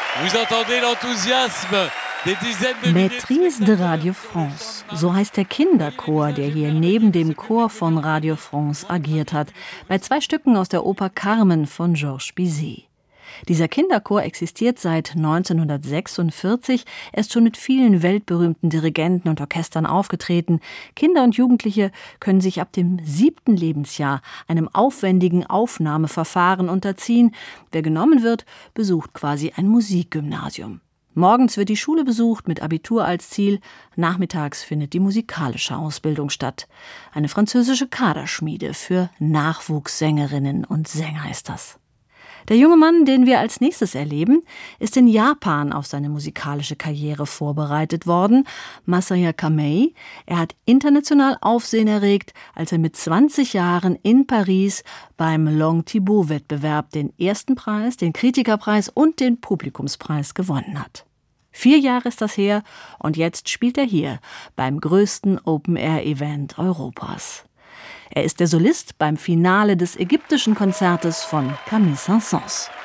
Vous entendez l'enthousiasme des dizaines de milliers de Maîtrise de Radio France, so heißt der Kinderchor, der hier neben dem Chor von Radio France agiert hat, bei 2 Stücken aus der Oper Carmen von Georges Bizet. Dieser Kinderchor existiert seit 1946, er ist schon mit vielen weltberühmten Dirigenten und Orchestern aufgetreten. Kinder und Jugendliche können sich ab dem 7. Lebensjahr einem aufwendigen Aufnahmeverfahren unterziehen. Wer genommen wird, besucht quasi ein Musikgymnasium. Morgens wird die Schule besucht mit Abitur als Ziel, nachmittags findet die musikalische Ausbildung statt. Eine französische Kaderschmiede für Nachwuchssängerinnen und Sänger ist das. Der junge Mann, den wir als nächstes erleben, ist in Japan auf seine musikalische Karriere vorbereitet worden, Masaya Kamei. Er hat international Aufsehen erregt, als er mit 20 Jahren in Paris beim Long Thibaut-Wettbewerb den ersten Preis, den Kritikerpreis und den Publikumspreis gewonnen hat. 4 Jahre ist das her und jetzt spielt er hier beim größten Open-Air-Event Europas. Er ist der Solist beim Finale des ägyptischen Konzertes von Camille Saint-Saëns.